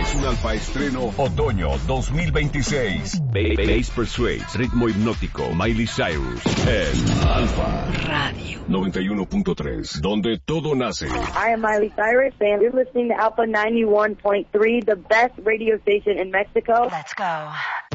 Es un alfa estreno otoño 2026. Bass Persuades, ritmo hipnótico, Miley Cyrus. En Alfa Radio 91.3, donde todo nace. I am Miley Cyrus, and you're listening to Alpha 91.3, the best radio station in Mexico. Let's go.